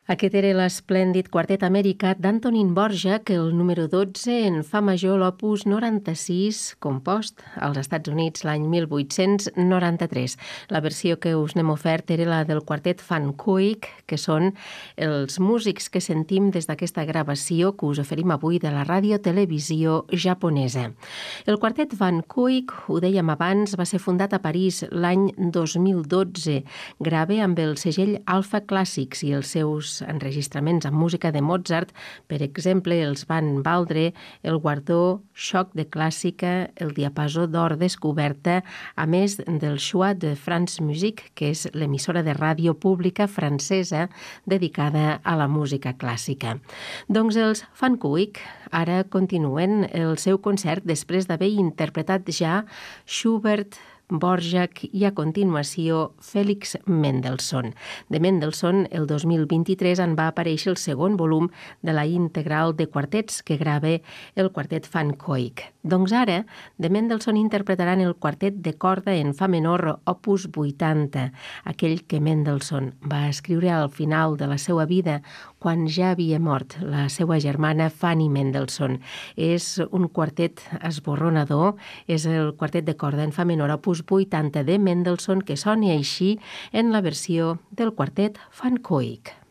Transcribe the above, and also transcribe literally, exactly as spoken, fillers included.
Aquest era l'esplèndid quartet americà d'Antonín Dvořák, el número dotze en fa major l'opus noranta-sis, compost als Estats Units l'any mil vuit-cents noranta-tres. La versió que us n'hem ofert era la del quartet Fan Kuik, que són els músics que sentim des d'aquesta gravació que us oferim avui de la ràdio-televisió japonesa. El quartet Fan Kuik, ho dèiem abans, va ser fundat a París l'any dos mil dotze. Grava amb el segell Alpha Classics i els seus enregistraments amb música de Mozart, per exemple, els van valdre el guardó Xoc de Clàssica, el Diapasó d'Or Descoberta, a més del Choix de France Musique, que és l'emissora de ràdio pública francesa dedicada a la música clàssica. Doncs els Fan Kuik ara continuen el seu concert després d'haver interpretat ja Schubert, Dvořák i a continuació Félix Mendelssohn. De Mendelssohn, el dos mil vint-i-tres en va aparèixer el segon volum de la integral de quartets que grava el quartet Fan Kuik. Doncs ara, de Mendelssohn interpretaran el quartet de corda en fa menor opus vuitanta, aquell que Mendelssohn va escriure al final de la seva vida, quan ja havia mort la seva germana Fanny Mendelssohn. És un quartet esborronador, és el quartet de corda en fa menor opus vuitanta de Mendelssohn, que soni així en la versió del quartet Fan Kuik.